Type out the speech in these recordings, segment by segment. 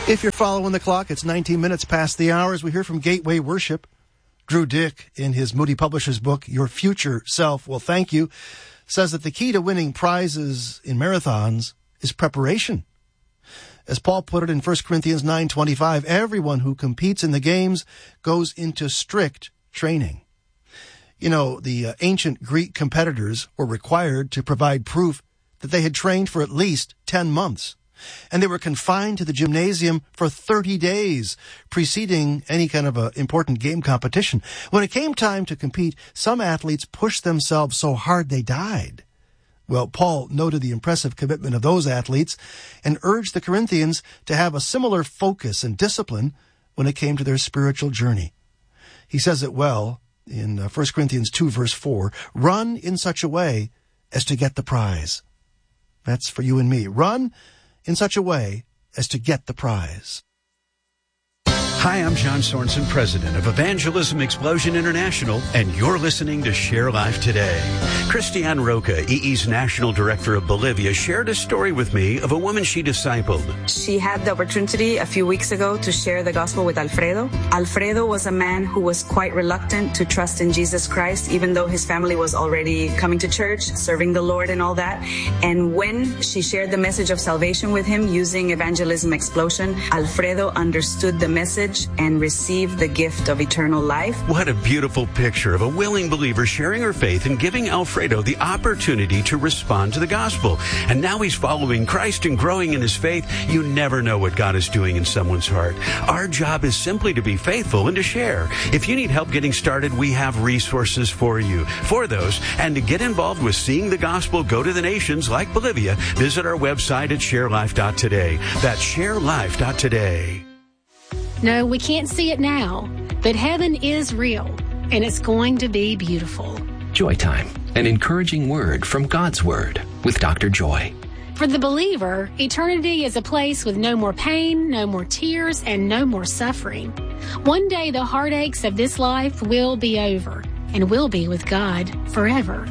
If you're following the clock, it's 19 minutes past the hour as we hear from Gateway Worship. Drew Dick, in his Moody Publishers book, Your Future Self Will Thank You, says that the key to winning prizes in marathons is preparation. As Paul put it in 1 Corinthians 9:25, everyone who competes in the games goes into strict training. You know, the ancient Greek competitors were required to provide proof that they had trained for at least 10 months. And they were confined to the gymnasium for 30 days, preceding any kind of a important game competition. When it came time to compete, some athletes pushed themselves so hard they died. Well, Paul noted the impressive commitment of those athletes and urged the Corinthians to have a similar focus and discipline when it came to their spiritual journey. He says it well in 1 Corinthians 2, verse 4, run in such a way as to get the prize. That's for you and me. Run in such a way as to get the prize. Hi, I'm John Sorensen, president of Evangelism Explosion International, and you're listening to Share Life Today. Christiane Roca, EE's national director of Bolivia, shared a story with me of a woman she discipled. She had the opportunity a few weeks ago to share the gospel with Alfredo. Alfredo was a man who was quite reluctant to trust in Jesus Christ, even though his family was already coming to church, serving the Lord and all that. And when she shared the message of salvation with him using Evangelism Explosion, Alfredo understood the message and received the gift of eternal life. What a beautiful picture of a willing believer sharing her faith and giving Alfredo the opportunity to respond to the gospel. And now he's following Christ and growing in his faith. You never know what God is doing in someone's heart. Our job is simply to be faithful and to share. If you need help getting started, we have resources for you. For those, and to get involved with seeing the gospel go to the nations like Bolivia, visit our website at sharelife.today. That's sharelife.today. No, we can't see it now, but heaven is real, and it's going to be beautiful. Joy Time, an encouraging word from God's Word with Dr. Joy. For the believer, eternity is a place with no more pain, no more tears, and no more suffering. One day the heartaches of this life will be over, and we'll be with God forever.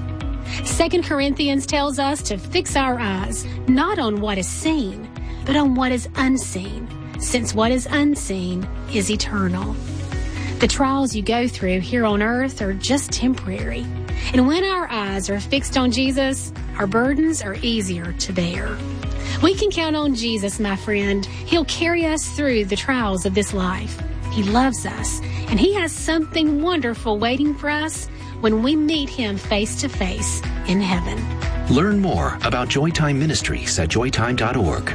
2 Corinthians tells us to fix our eyes not on what is seen, but on what is unseen, since what is unseen is eternal. The trials you go through here on earth are just temporary. And when our eyes are fixed on Jesus, our burdens are easier to bear. We can count on Jesus, my friend. He'll carry us through the trials of this life. He loves us, and He has something wonderful waiting for us when we meet Him face to face in heaven. Learn more about Joytime Ministries at joytime.org.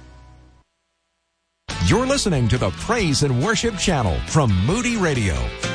You're listening to the Praise and Worship Channel from Moody Radio.